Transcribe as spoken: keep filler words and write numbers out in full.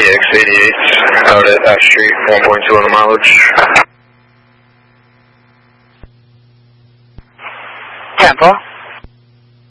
X eighty-eight out at F Street, one point two on the mileage. Temple.